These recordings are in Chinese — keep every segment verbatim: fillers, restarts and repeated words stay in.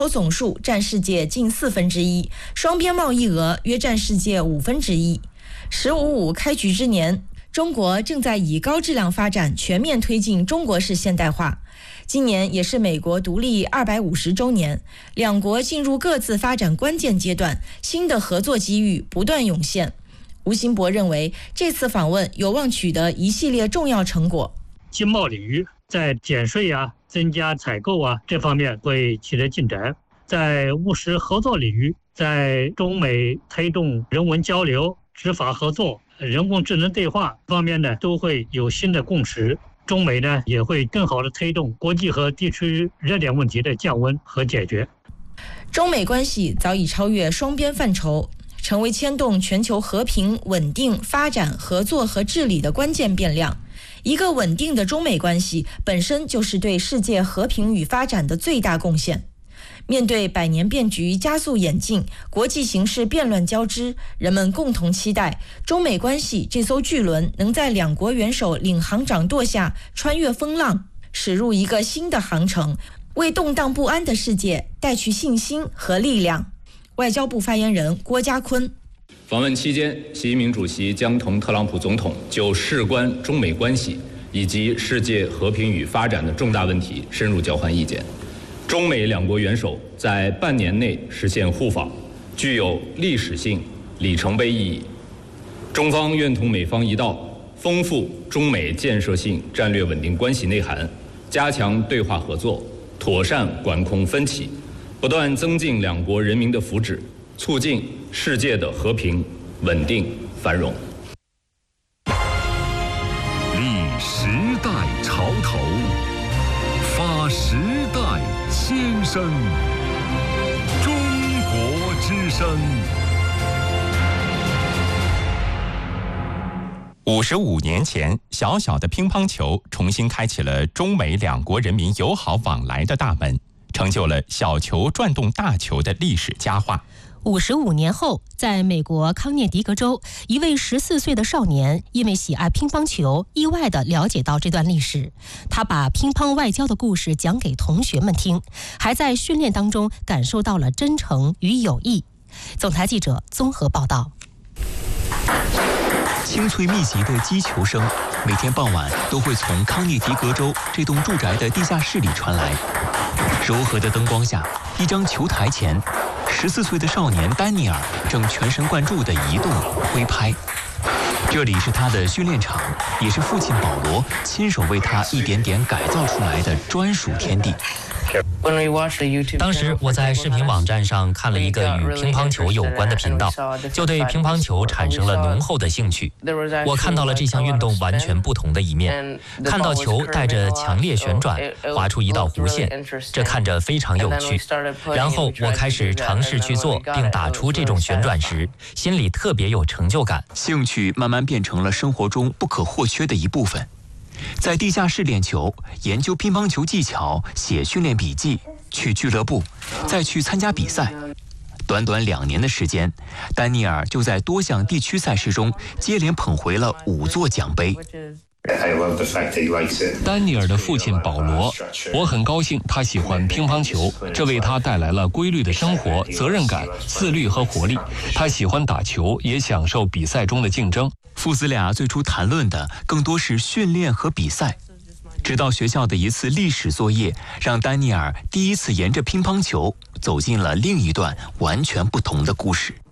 总数占世界近四分之一，双边贸易额约占世界五分之一。十五五开局之年，中国正在以高质量发展全面推进中国式现代化。今年也是美国独立二百五十周年，两国进入各自发展关键阶段，新的合作机遇不断涌现。吴兴博认为，这次访问有望取得一系列重要成果。 经贸领域在减税啊、增加采购啊这方面会取得进展，在务实合作领域，在中美推动人文交流、执法合作、人工智能对话方面呢，都会有新的共识。中美呢也会更好地推动国际和地区热点问题的降温和解决。 中美关系早已超越双边范畴，成为牵动全球和平、稳定、发展、合作和治理的关键变量。一个稳定的中美关系本身就是对世界和平与发展的最大贡献。面对百年变局加速演进，国际形势变乱交织，人们共同期待中美关系这艘巨轮能在两国元首领航掌舵下穿越风浪，驶入一个新的航程，为动荡不安的世界带去信心和力量。外交部发言人郭家坤： 访问期间，习近平主席将同特朗普总统就事关中美关系以及世界和平与发展的重大问题深入交换意见。中美两国元首在半年内实现互访，具有历史性、里程碑意义。中方愿同美方一道，丰富中美建设性战略稳定关系内涵，加强对话合作，妥善管控分歧，不断增进两国人民的福祉，促进世界的和平、稳定、繁荣。 立时代潮头，发时代先声。中国之声。 五十五年前，小小的乒乓球重新开启了中美两国人民友好往来的大门，成就了小球转动大球的历史佳话。 五十五年后，在美国康涅狄格州，一位十四岁的少年因为喜爱乒乓球，意外地了解到这段历史。他把乒乓外交的故事讲给同学们听，还在训练当中感受到了真诚与友谊。总台记者综合报道。 清脆密集的击球声，每天傍晚都会从康涅狄格州这栋住宅的地下室里传来。柔和的灯光下，一张球台前，十四岁的少年丹尼尔正全神贯注地移动挥拍。这里是他的训练场，也是父亲保罗亲手为他一点点改造出来的专属天地。 当时我在视频网站上看了一个与乒乓球有关的频道，就对乒乓球产生了浓厚的兴趣。我看到了这项运动完全不同的一面，看到球带着强烈旋转，划出一道弧线，这看着非常有趣。然后我开始尝试去做，并打出这种旋转时，心里特别有成就感。 兴趣慢慢变成了生活中不可或缺的一部分。在地下室练球，研究乒乓球技巧，写训练笔记，去俱乐部，再去参加比赛。短短两年的时间，丹尼尔就在多项地区赛事中接连捧回了五座奖杯。 丹尼尔的父亲保罗，我很高兴他喜欢乒乓球，这为他带来了规律的生活、责任感、自律和活力。他喜欢打球，也享受比赛中的竞争。 父子俩最初谈论的更多是训练和比赛，直到学校的一次历史作业，让丹尼尔第一次沿着乒乓球走进了另一段完全不同的故事。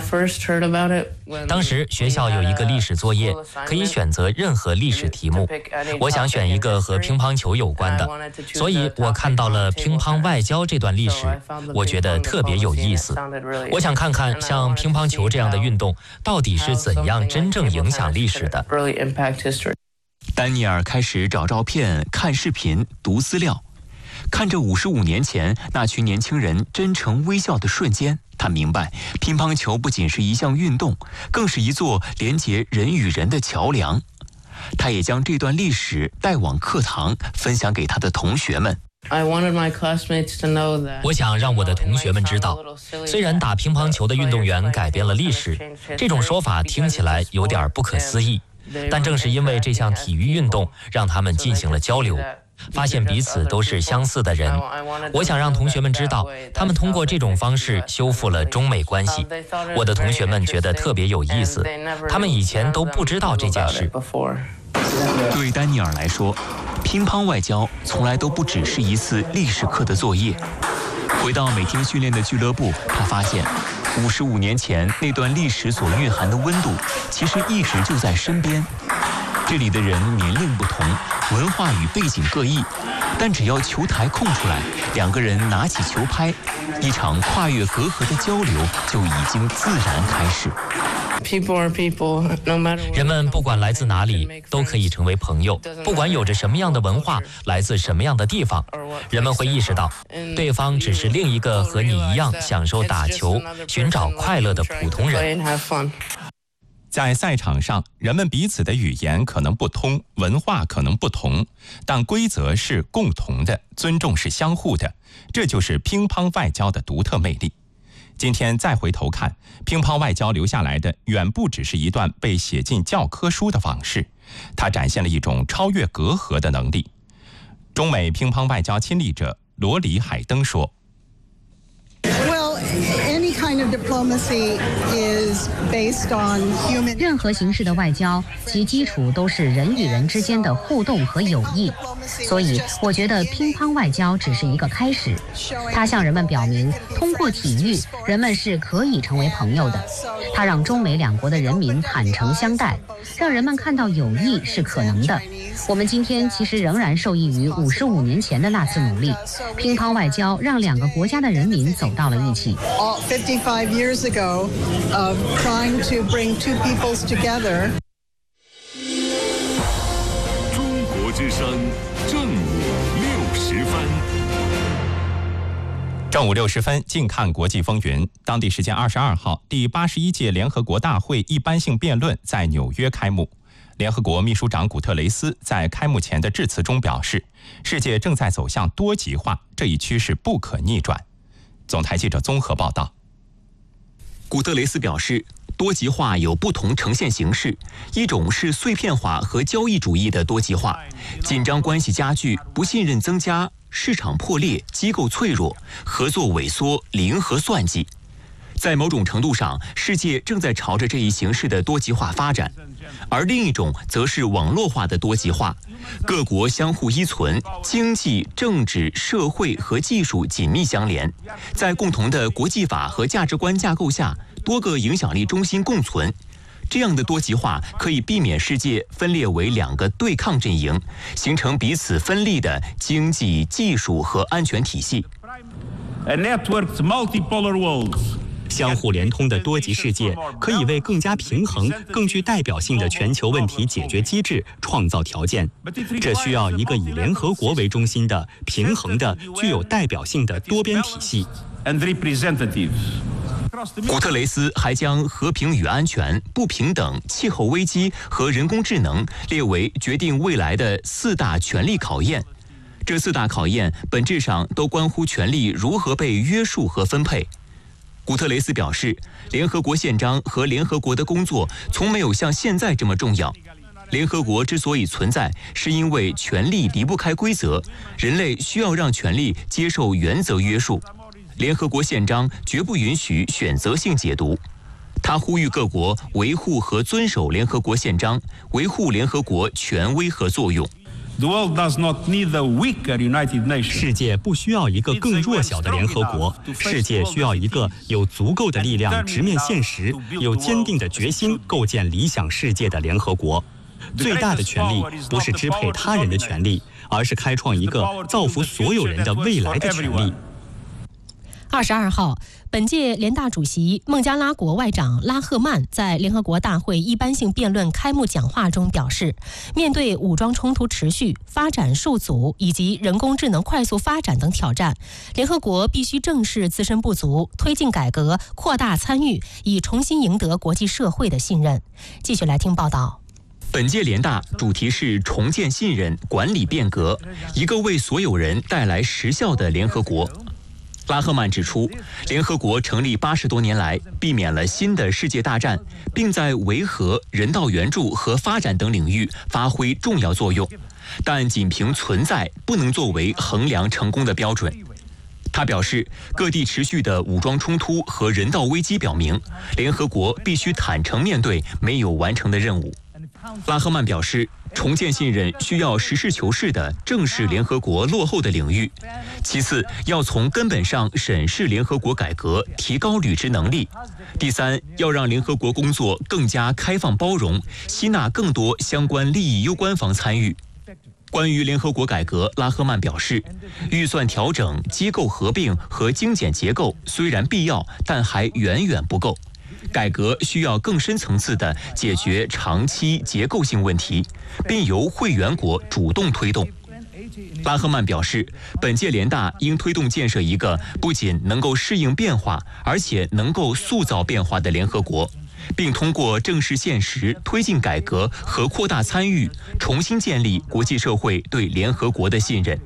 当时学校有一个历史作业，可以选择任何历史题目。我想选一个和乒乓球有关的，所以我看到了乒乓外交这段历史，我觉得特别有意思。我想看看像乒乓球这样的运动到底是怎样真正影响历史的。 丹尼尔开始找照片、看视频、读资料，看着五十五年前那群年轻人真诚微笑的瞬间，他明白乒乓球不仅是一项运动，更是一座连结人与人的桥梁。他也将这段历史带往课堂，分享给他的同学们。 我想让我的同学们知道，虽然打乒乓球的运动员改变了历史，这种说法听起来有点不可思议，但正是因为这项体育运动让他们进行了交流。 发现彼此都是相似的人。我想让同学们知道，他们通过这种方式修复了中美关系。我的同学们觉得特别有意思，他们以前都不知道这件事。 对丹尼尔来说，乒乓外交从来都不只是一次历史课的作业。回到每天训练的俱乐部，他发现五十五年前那段历史所蕴含的温度，其实一直就在身边。这里的人年龄不同，文化与背景各异，但只要球台空出来，两个人拿起球拍，一场跨越隔阂的交流就已经自然开始。 人们不管来自哪里，都可以成为朋友，不管有着什么样的文化，来自什么样的地方，人们会意识到，对方只是另一个和你一样享受打球、寻找快乐的普通人。 在赛场上，人们彼此的语言可能不通，文化可能不同，但规则是共同的，尊重是相互的，这就是乒乓外交的独特魅力。今天再回头看，乒乓外交留下来的远不只是一段被写进教科书的往事，它展现了一种超越隔阂的能力。中美乒乓外交亲历者罗里海登说， 任何形式的外交，其基础都是人与人之间的互动和友谊。所以，我觉得乒乓外交只是一个开始。它向人们表明，通过体育，人们是可以成为朋友的。它让中美两国的人民坦诚相待，让人们看到友谊是可能的。我们今天其实仍然受益于五十五年前的那次努力。乒乓外交让两个国家的人民走到了一起。 fifty-five years ago, of trying to bring two peoples together. 中国之声正午六时分。 正午六十分，近看国际风云。当地时间二十二号，第八十一届联合国大会一般性辩论在纽约开幕。联合国秘书长古特雷斯在开幕前的致辞中表示，世界正在走向多极化，这一趋势不可逆转。总台记者综合报道。 古特雷斯表示，多极化有不同呈现形式，一种是碎片化和交易主义的多极化，紧张关系加剧，不信任增加，市场破裂，机构脆弱，合作萎缩，零和算计。在某种程度上，世界正在朝着这一形式的多极化发展，而另一种则是网络化的多极化，各国相互依存，经济、政治、社会和技术紧密相连，在共同的国际法和价值观架构下，多个影响力中心共存。这样的多极化可以避免世界分裂为两个对抗阵营，形成彼此分立的经济、技术和安全体系。 相互连通的多极世界可以为更加平衡、更具代表性的全球问题解决机制创造条件。这需要一个以联合国为中心的平衡的、具有代表性的多边体系。 古特雷斯还将和平与安全、不平等、气候危机和人工智能列为决定未来的四大权力考验。这四大考验本质上都关乎权力如何被约束和分配。古特雷斯表示，联合国宪章和联合国的工作从没有像现在这么重要。联合国之所以存在，是因为权力离不开规则，人类需要让权力接受原则约束。联合国宪章绝不允许选择性解读。他呼吁各国维护和遵守联合国宪章，维护联合国权威和作用。 世界不需要一个更弱小的联合国，世界需要一个有足够的力量直面现实、有坚定的决心构建理想世界的联合国。最大的权力不是支配他人的权利，而是开创一个造福所有人的未来的权利。 二十二号，本届联大主席孟加拉国外长拉赫曼在联合国大会一般性辩论开幕讲话中表示，面对武装冲突持续、发展受阻以及人工智能快速发展等挑战，联合国必须正视自身不足，推进改革，扩大参与，以重新赢得国际社会的信任。继续来听报道。 本届联大主题是重建信任、管理变革，一个为所有人带来实效的联合国。 拉赫曼指出，联合国成立八十多年来，避免了新的世界大战，并在维和、人道援助和发展等领域发挥重要作用，但仅凭存在不能作为衡量成功的标准。他表示，各地持续的武装冲突和人道危机表明，联合国必须坦诚面对没有完成的任务。拉赫曼表示，重建信任需要实事求是地正视联合国落后的领域，其次要从根本上审视联合国改革，提高履职能力。第三，要让联合国工作更加开放包容，吸纳更多相关利益攸关方参与。关于联合国改革，拉赫曼表示，预算调整、机构合并和精简结构虽然必要，但还远远不够。改革需要更深层次地解决长期结构性问题，并由会员国主动推动。拉赫曼表示，本届联大应推动建设一个不仅能够适应变化，而且能够塑造变化的联合国，并通过正视现实、推进改革和扩大参与，重新建立国际社会对联合国的信任。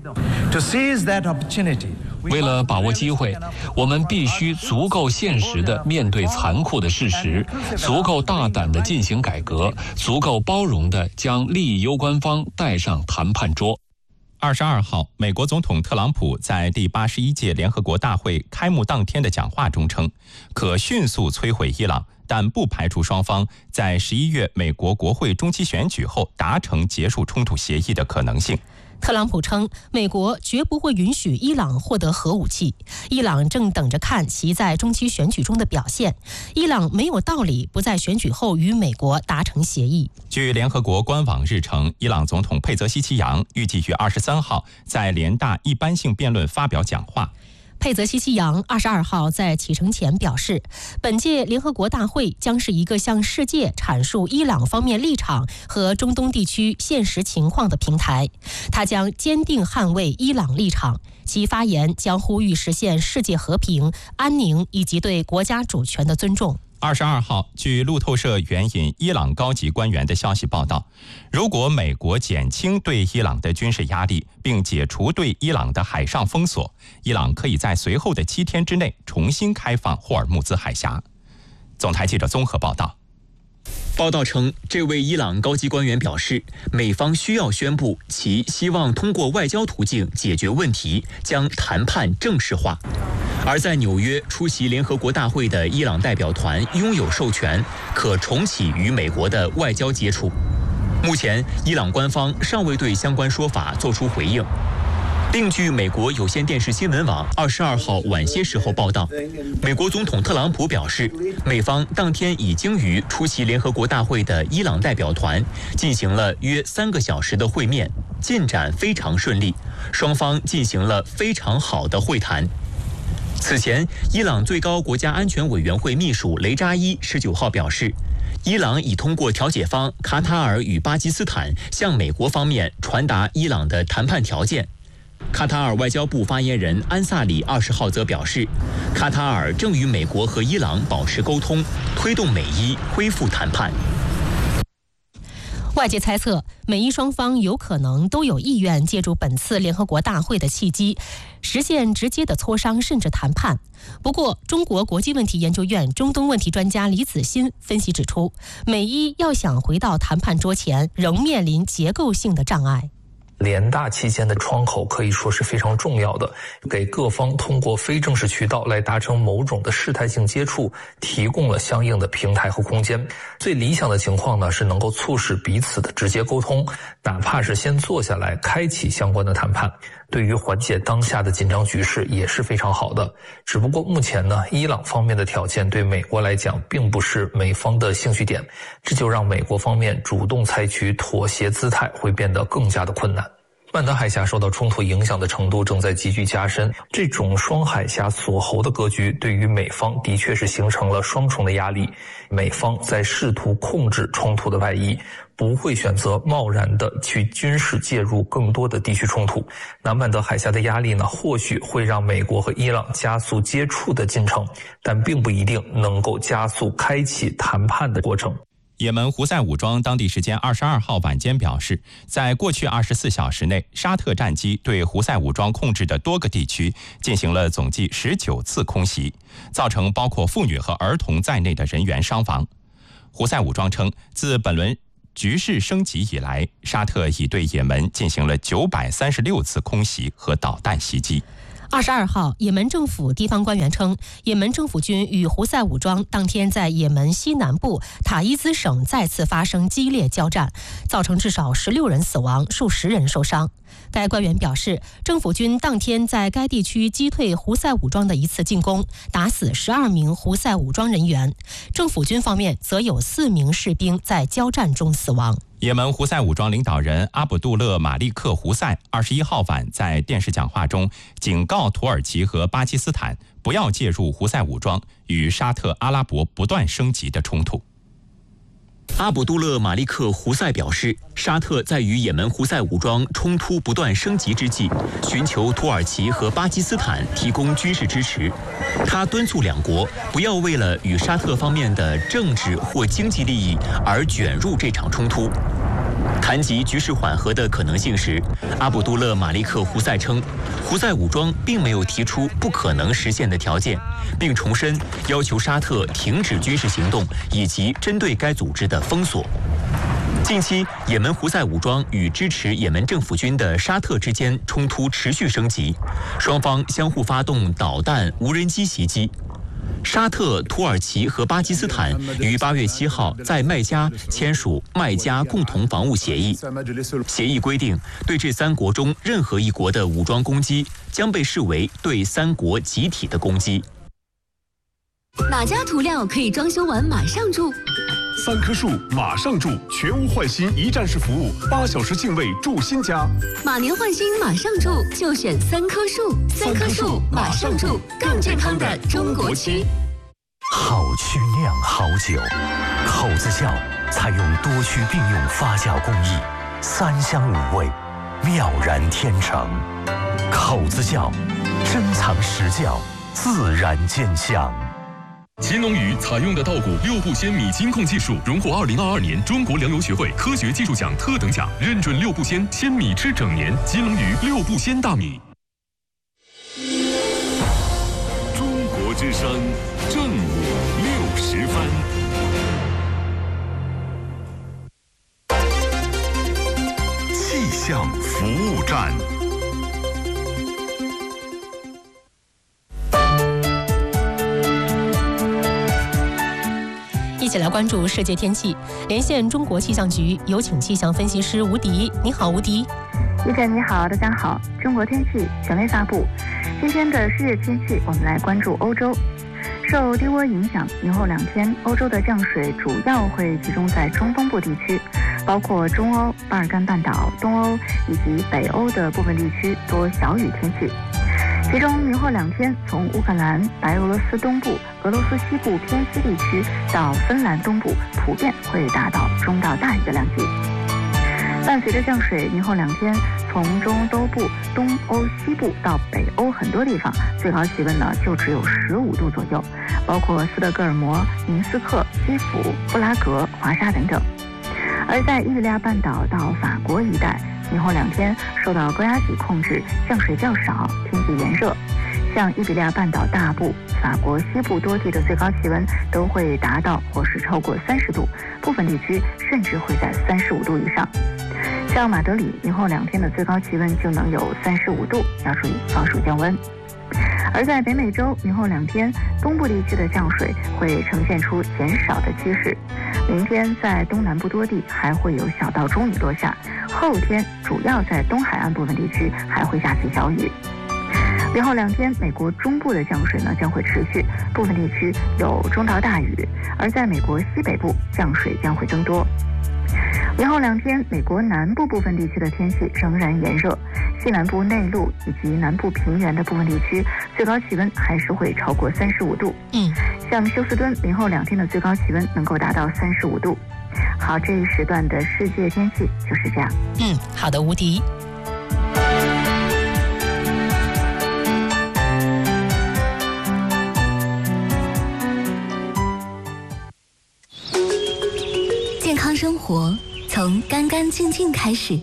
为了把握机会，我们必须足够现实地面对残酷的事实，足够大胆地进行改革，足够包容地将利益攸关方带上谈判桌。 二十二号，美国总统特朗普在第八十一届联合国大会开幕当天的讲话中称，可迅速摧毁伊朗，但不排除双方在十一月美国国会中期选举后达成结束冲突协议的可能性。 特朗普称，美国绝不会允许伊朗获得核武器，伊朗正等着看其在中期选举中的表现，伊朗没有道理不在选举后与美国达成协议。 据联合国官网日程，伊朗总统佩泽西奇扬预计于二十三号在联大一般性辩论发表讲话。 佩泽西奇扬二十二号在启程前表示，本届联合国大会将是一个向世界阐述伊朗方面立场和中东地区现实情况的平台。他将坚定捍卫伊朗立场，其发言将呼吁实现世界和平、安宁以及对国家主权的尊重。 二十二号，据路透社援引伊朗高级官员的消息报道，如果美国减轻对伊朗的军事压力，并解除对伊朗的海上封锁，伊朗可以在随后的七天之内重新开放霍尔木兹海峡。总台记者综合报道。 报道称，这位伊朗高级官员表示，美方需要宣布其希望通过外交途径解决问题，将谈判正式化。而在纽约出席联合国大会的伊朗代表团拥有授权，可重启与美国的外交接触。目前，伊朗官方尚未对相关说法作出回应。另据美国有线电视新闻网二十二号晚些时候报道，美国总统特朗普表示，美方当天已经与出席联合国大会的伊朗代表团进行了约三个小时的会面，进展非常顺利，双方进行了非常好的会谈。此前，伊朗最高国家安全委员会秘书雷扎伊十九号表示，伊朗已通过调解方卡塔尔与巴基斯坦向美国方面传达伊朗的谈判条件。卡塔尔外交部发言人安萨里二十号则表示，卡塔尔正与美国和伊朗保持沟通，推动美伊恢复谈判。 外界猜测，美伊双方有可能都有意愿借助本次联合国大会的契机，实现直接的磋商甚至谈判。不过，中国国际问题研究院中东问题专家李子欣分析指出，美伊要想回到谈判桌前，仍面临结构性的障碍。 联大期间的窗口可以说是非常重要的，给各方通过非正式渠道来达成某种的事态性接触提供了相应的平台和空间。最理想的情况呢，是能够促使彼此的直接沟通，哪怕是先坐下来开启相关的谈判，对于缓解当下的紧张局势也是非常好的。只不过目前呢，伊朗方面的条件对美国来讲并不是美方的兴趣点，这就让美国方面主动采取妥协姿态会变得更加的困难。曼德海峡受到冲突影响的程度正在急剧加深，这种双海峡锁喉的格局对于美方的确是形成了双重的压力。美方在试图控制冲突的外溢，不会选择贸然的去军事介入更多的地区冲突。那曼德海峡的压力呢，或许会让美国和伊朗加速接触的进程，但并不一定能够加速开启谈判的过程。 也门胡塞武装当地时间二十二号晚间表示，在过去二十四小时内，沙特战机对胡塞武装控制的多个地区进行了总计十九次空袭，造成包括妇女和儿童在内的人员伤亡。胡塞武装称，自本轮局势升级以来，沙特已对也门进行了九百三十六次空袭和导弹袭击。 二十二号，也门政府地方官员称，也门政府军与胡塞武装当天在也门西南部塔伊兹省再次发生激烈交战，造成至少十六人死亡，数十人受伤。该官员表示，政府军当天在该地区击退胡塞武装的一次进攻，打死十二名胡塞武装人员。政府军方面则有四名士兵在交战中死亡。 也门胡塞武装领导人阿卜杜勒·马利克·胡塞二十一号晚在电视讲话中警告土耳其和巴基斯坦不要介入胡塞武装与沙特阿拉伯不断升级的冲突。 阿卜杜勒·马利克·胡塞表示，沙特在与也门胡塞武装冲突不断升级之际，寻求土耳其和巴基斯坦提供军事支持。他敦促两国不要为了与沙特方面的政治或经济利益而卷入这场冲突。谈及局势缓和的可能性时，阿卜杜勒·马利克·胡塞称，胡塞武装并没有提出不可能实现的条件，并重申要求沙特停止军事行动以及针对该组织的封锁。近期，也门胡塞武装与支持也门政府军的沙特之间冲突持续升级，双方相互发动导弹、无人机袭击。沙特、土耳其和巴基斯坦于八月七号在麦加签署麦加共同防务协议。协议规定，对这三国中任何一国的武装攻击将被视为对三国集体的攻击。 哪家涂料可以装修完马上住？ 三棵树马上住，全屋换新一站式服务，八小时净位住新家。 马年换新马上住，就选三棵树。三棵树马上住，更健康的中国区。 好曲酿好酒，口子窖采用多区并用发酵工艺，三香五味，妙然天成。口子窖，珍藏实窖，自然见香。 乾隆鱼采用的稻谷六步鲜米金控技术，荣获二零二二年中国粮油学会科学技术奖特等奖，认准六步鲜鲜米吃整年。金龙鱼六步鲜大米。 中国之声正午六时分。气象服务站。 一起来关注世界天气，连线中国气象局，有请气象分析师吴迪。你好，吴迪。 叶晨你好，大家好。中国天气权威发布，今天的世界天气，我们来关注欧洲。受低涡影响，明后两天欧洲的降水主要会集中在中东部地区，包括中欧、巴尔干半岛、东欧以及北欧的部分地区多小雨天气。其中明后两天，从乌克兰、白俄罗斯东部、俄罗斯西部偏西地区到芬兰东部，普遍会达到中到大雨的量级。伴随着降水，明后两天从中欧东部、东欧西部到北欧很多地方，最高气温呢就只有十五度左右，包括斯德哥尔摩、明斯克、基辅、布拉格、华沙等等。而在伊比利亚半岛到法国一带，明后两天受到高压脊控制，降水较少，天气炎热。像伊比利亚半岛大部、法国西部多地的最高气温都会达到或是超过三十度，部分地区甚至会在三十五度以上。像马德里，明后两天的最高气温就能有三十五度，要注意防暑降温。而在北美洲，明后两天东部地区的降水会呈现出减少的趋势。明天在东南部多地还会有小到中雨落下，后天主要在东海岸部分地区还会下起小雨。明后两天，美国中部的降水呢将会持续，部分地区有中到大雨，而在美国西北部降水将会增多。明后两天，美国南部部分地区的天气仍然炎热，西南部内陆以及南部平原的部分地区最高气温还是会超过三十五度。 嗯， 像休斯敦，明后两天的最高气温能够达到三十五度。好，这一时段的世界天气就是这样。 嗯，好的，吴迪。 生活从干干净净开始。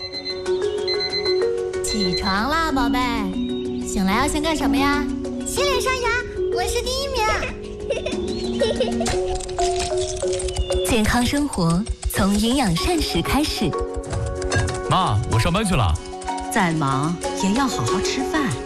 起床啦，宝贝！醒来要先干什么呀？ 洗脸刷牙，我是第一名。 健康生活从营养膳食开始。 妈，我上班去了。 再忙也要好好吃饭。